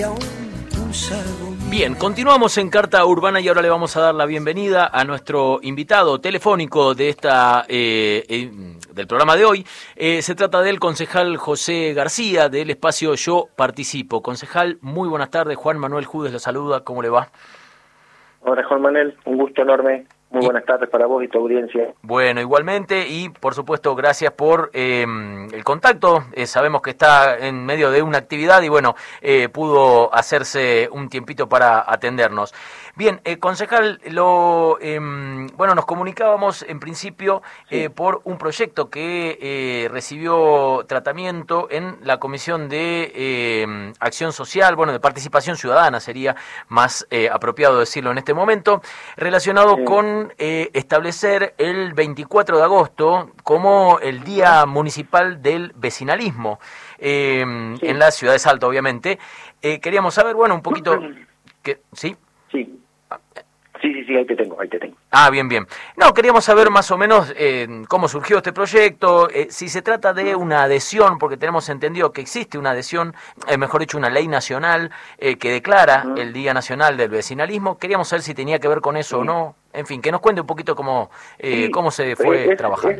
Bien, continuamos en Carta Urbana y ahora le vamos a dar la bienvenida a nuestro invitado telefónico de del programa de hoy. Se trata del concejal José García del espacio Yo Participo. Concejal, muy buenas tardes. Juan Manuel Judes lo saluda. ¿Cómo le va? Hola Juan Manuel, un gusto enorme. Muy buenas tardes para vos y tu audiencia. Bueno, igualmente, y por supuesto gracias por el contacto. Sabemos que está en medio de una actividad y bueno, pudo hacerse un tiempito para atendernos. Bien, concejal, bueno, nos comunicábamos en principio por un proyecto que recibió tratamiento en la Comisión de Acción Social, bueno, de Participación Ciudadana sería más apropiado decirlo en este momento, relacionado con establecer el 24 de agosto como el Día Municipal del Vecinalismo en la ciudad de Salta, obviamente. Queríamos saber, bueno, un poquito... ¿Sí? Sí, ahí te tengo. Ah, bien. No, queríamos saber más o menos cómo surgió este proyecto, si se trata de una adhesión, porque tenemos entendido que existe una adhesión, mejor dicho, una ley nacional que declara el Día Nacional del Vecinalismo. Queríamos saber si tenía que ver con eso o no. En fin, que nos cuente un poquito cómo se fue trabajando.